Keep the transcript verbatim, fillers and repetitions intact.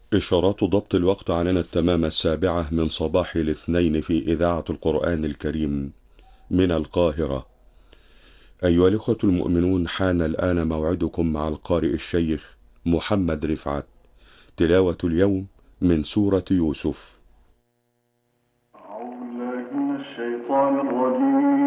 إشارات ضبط الوقت علينا التمام السابعة من صباح الاثنين في إذاعة القرآن الكريم من القاهرة. أيها الإخوة المؤمنون، حان الآن موعدكم مع القارئ الشيخ محمد رفعت. تلاوة اليوم من سورة يوسف. أعوذ بالله من الشيطان الرجيم.